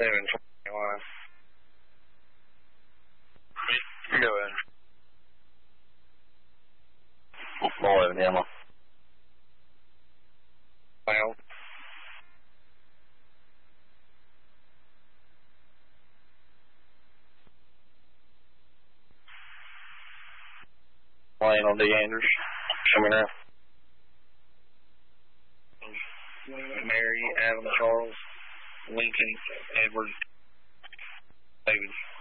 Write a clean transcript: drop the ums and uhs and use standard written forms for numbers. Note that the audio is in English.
721. Go ahead. 11 Emma. Well. Lane on D. Andrews. Show me now. Mary, Adam, Charles, Lincoln, Edward, David.